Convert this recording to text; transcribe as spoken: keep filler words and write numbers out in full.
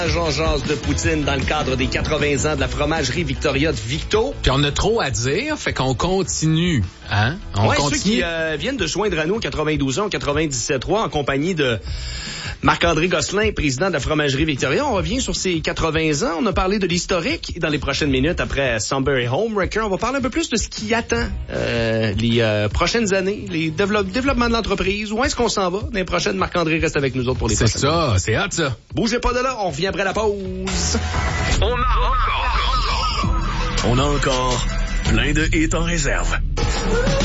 Jean jase de poutine dans le cadre des quatre-vingts ans de la fromagerie Victoria de Victo. Puis on a trop à dire, fait qu'on continue, hein? On ouais, continue. Ceux qui euh, viennent de joindre à nous quatre-vingt-douze ans, quatre-vingt-dix-sept trois en compagnie de Marc-André Gosselin, président de la fromagerie Victoria. On revient sur ces quatre-vingts ans. On a parlé de l'historique. Dans les prochaines minutes, après Sunbury Homewrecker, on va parler un peu plus de ce qui attend euh, les euh, prochaines années, les développe- développements de l'entreprise. Où est-ce qu'on s'en va? Dans les prochaines, Marc-André reste avec nous autres pour les C'est prochaines. ça, c'est hot ça. Bougez pas de là, on revient après la pause. On a encore, on a encore plein de hits en réserve.